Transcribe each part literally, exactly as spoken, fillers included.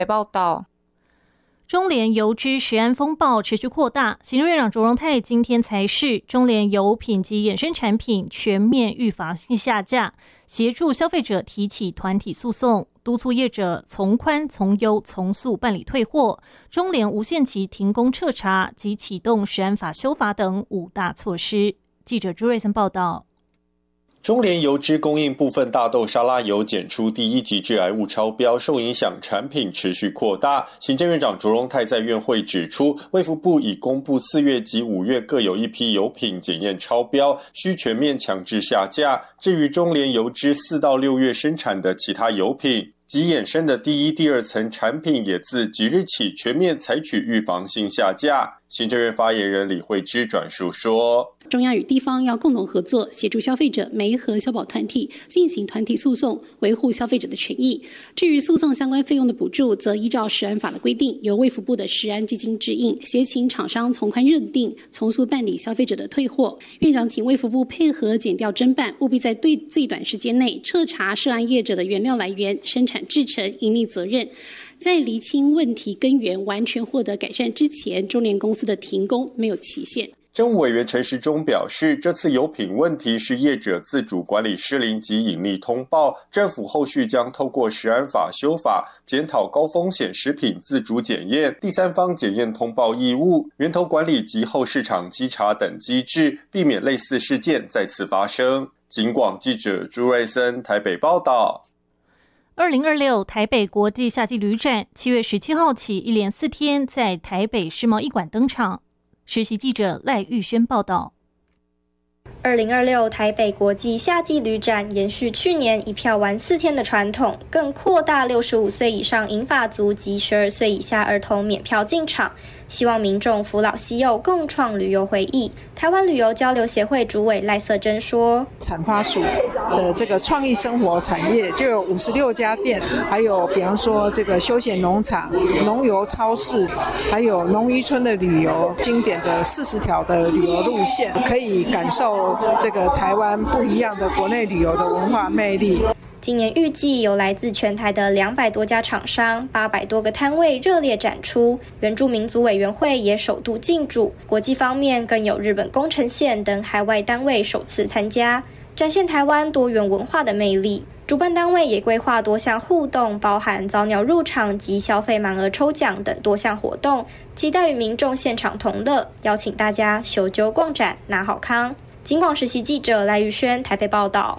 报道。 中联油脂食安风暴持续扩大，行政院长卓荣泰今天才是中联油品及衍生产品全面预防性下架，协助消费者提起团体诉讼，督促业者从宽从优从速办理退货，中联无限期停工彻查及启动食安法修法等五大措施。记者朱瑞森报道。 中联油脂供应部分大豆沙拉油检出第一级致癌物超标，受影响产品持续扩大。行政院长卓荣泰在院会指出，卫福部已公布四月及五月各有一批油品检验超标，需全面强制下架。至于中联油脂四到六月生产的其他油品及衍生的第一、第二层产品，也自即日起全面采取预防性下架。行政院发言人李惠芝转述说， 中央与地方要共同合作，协助消费者媒合消保团体进行团体诉讼，维护消费者的权益。至于诉讼相关费用的补助，则依照食安法的规定，由卫福部的食安基金支应，协请厂商从宽认定，从速办理消费者的退货。院长请卫福部配合检调侦办，务必在最最短时间内彻查涉案业者的原料来源、生产制程、营利责任。在厘清问题根源、完全获得改善之前，中联公司的停工没有期限。 政务委员陈时中表示，这次油品问题是业者自主管理失灵及隐匿通报，政府后续将透过食安法修法，检讨高风险食品自主检验、第三方检验通报义务、源头管理及后市场稽查等机制，避免类似事件再次发生。警广记者朱瑞森台北报道。 二零二六台北国际夏季旅展七月十七号起一连四天在台北世贸艺馆登场。实习记者赖玉轩报道。 二零二六台北国际夏季旅展延续去年一票玩四天的传统，更扩大六十五岁以上银发族及十二岁以下儿童免票进场，希望民众扶老携幼，共创旅游回忆。台湾旅游交流协会主委赖瑟珍说， 产发署的这个创意生活产业就有五十六家店，还有比方说这个休闲农场、农游超市，还有农渔村的旅游，经典的四十条的旅游路线，可以感受这个台湾不一样的国内旅游的文化魅力。 今年预计有来自全台的两百多家厂商、八百多个摊位热烈展出，原住民族委员会也首度进驻。国际方面更有日本宫城县等海外单位首次参加，展现台湾多元文化的魅力。主办单位也规划多项互动，包含早鸟入场及消费满额抽奖等多项活动，期待与民众现场同乐，邀请大家修究逛展拿好康。警广实习记者赖玉轩台北报道。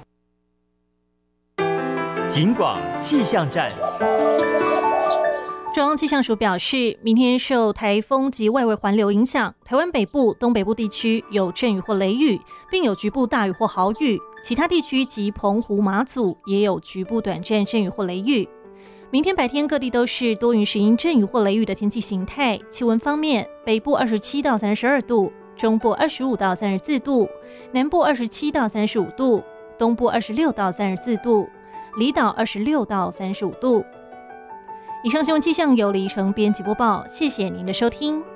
警广气象站。 中央气象署表示，明天受台风及外围环流影响，台湾北部、东北部地区有阵雨或雷雨，并有局部大雨或豪雨，其他地区及澎湖、马祖也有局部短暂阵雨或雷雨。明天白天各地都是多云时阴阵雨或雷雨的天气形态。气温方面，北部二十七到三十二度，中部二十五到三十四度，南部二十七到三十五度，东部二十六到三十四度，离岛二十六到三十五度。以上新闻气象由李怡成编辑播报，谢谢您的收听。